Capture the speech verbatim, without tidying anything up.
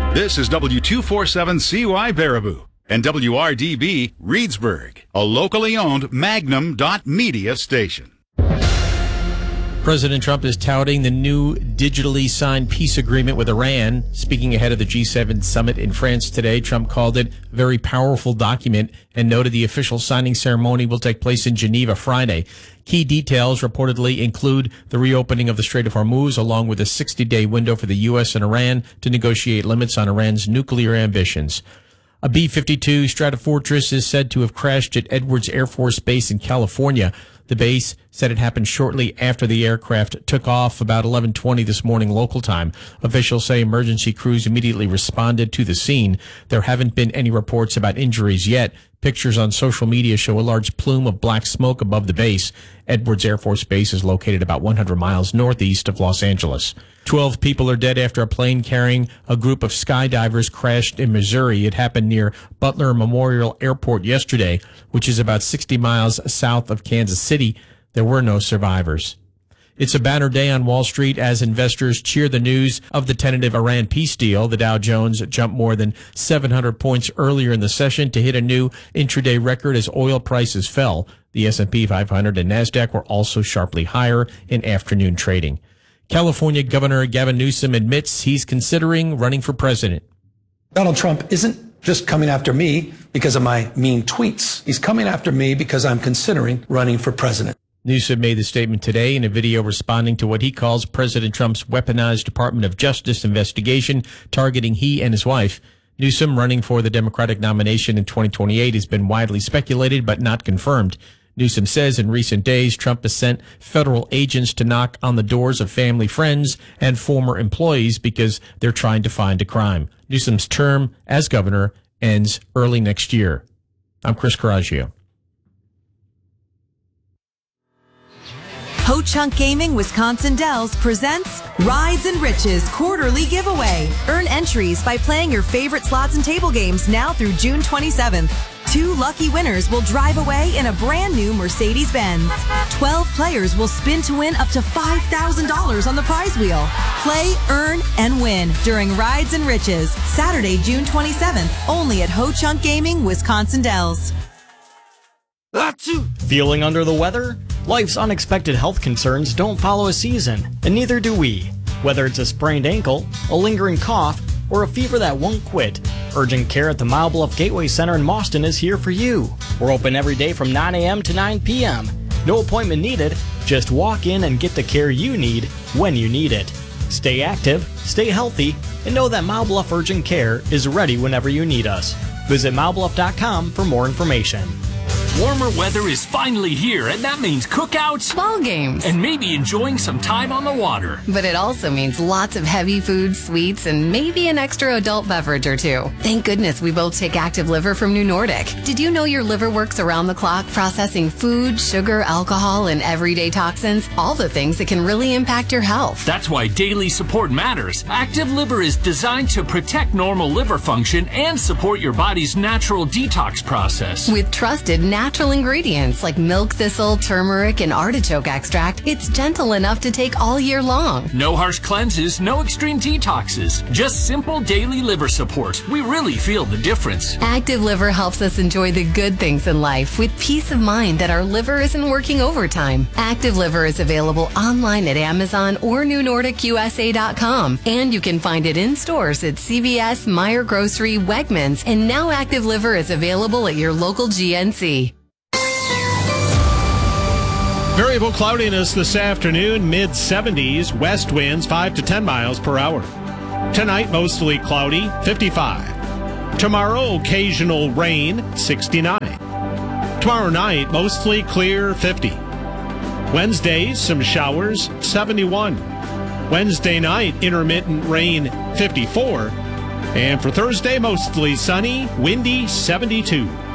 This is W two forty-seven C Y Baraboo and W R D B Reedsburg, a locally owned Magnum dot media station. President Trump is touting the new digitally signed peace agreement with Iran. Speaking ahead of the G seven summit in France today, Trump called it a very powerful document and noted the official signing ceremony will take place in Geneva Friday. Key details reportedly include the reopening of the Strait of Hormuz, along with a sixty-day window for the U S and Iran to negotiate limits on Iran's nuclear ambitions. A B fifty-two Stratofortress is said to have crashed at Edwards Air Force Base in California. The base said it happened shortly after the aircraft took off about eleven twenty this morning local time. Officials say emergency crews immediately responded to the scene. There haven't been any reports about injuries yet. Pictures on social media show a large plume of black smoke above the base. Edwards Air Force Base is located about one hundred miles northeast of Los Angeles. Twelve people are dead after a plane carrying a group of skydivers crashed in Missouri. It happened near Butler Memorial Airport yesterday, which is about sixty miles south of Kansas City. There were no survivors. It's a banner day on Wall Street as investors cheer the news of the tentative Iran peace deal. The Dow Jones jumped more than seven hundred points earlier in the session to hit a new intraday record as oil prices fell. The S and P five hundred and NASDAQ were also sharply higher in afternoon trading. California Governor Gavin Newsom admits he's considering running for president. Donald Trump isn't just coming after me because of my mean tweets. He's coming after me because I'm considering running for president. Newsom made the statement today in a video responding to what he calls President Trump's weaponized Department of Justice investigation targeting he and his wife. Newsom running for the Democratic nomination in twenty twenty-eight has been widely speculated but not confirmed. Newsom says in recent days Trump has sent federal agents to knock on the doors of family, friends, and former employees because they're trying to find a crime. Newsom's term as governor ends early next year. I'm Chris Coraggio. Ho Chunk Gaming Wisconsin Dells presents Rides and Riches quarterly giveaway. Earn entries by playing your favorite slots and table games now through June twenty-seventh. Two lucky winners will drive away in a brand new Mercedes-Benz. Twelve players will spin to win up to five thousand dollars on the prize wheel. Play, earn, and win during Rides and Riches, Saturday, June twenty-seventh, only at Ho Chunk Gaming Wisconsin Dells. Feeling under the weather? Life's unexpected health concerns don't follow a season, and neither do we. Whether it's a sprained ankle, a lingering cough, or a fever that won't quit, urgent care at the Mile Bluff Gateway Center in Mauston is here for you. We're open every day from nine a.m. to nine p.m. No appointment needed, just walk in and get the care you need when you need it. Stay active, stay healthy, and know that Mile Bluff Urgent Care is ready whenever you need us. Visit mile bluff dot com for more information. Warmer weather is finally here, and that means cookouts, ball games, and maybe enjoying some time on the water. But it also means lots of heavy foods, sweets, and maybe an extra adult beverage or two. Thank goodness we both take Active Liver from New Nordic. Did you know your liver works around the clock processing food, sugar, alcohol, and everyday toxins? All the things that can really impact your health. That's why daily support matters. Active Liver is designed to protect normal liver function and support your body's natural detox process. With trusted natural Natural ingredients like milk thistle, turmeric, and artichoke extract, it's gentle enough to take all year long. No harsh cleanses, no extreme detoxes, just simple daily liver support. We really feel the difference. Active Liver helps us enjoy the good things in life with peace of mind that our liver isn't working overtime. Active Liver is available online at Amazon or new nordic u s a dot com, and you can find it in stores at C V S, Meijer Grocery, Wegmans, and now Active Liver is available at your local G N C. Variable cloudiness this afternoon, mid seventies, west winds five to ten miles per hour. Tonight, mostly cloudy, fifty-five. Tomorrow, occasional rain, sixty-nine. Tomorrow night, mostly clear, fifty. Wednesday, some showers, seventy-one. Wednesday night, intermittent rain, fifty-four. And for Thursday, mostly sunny, windy, seventy-two.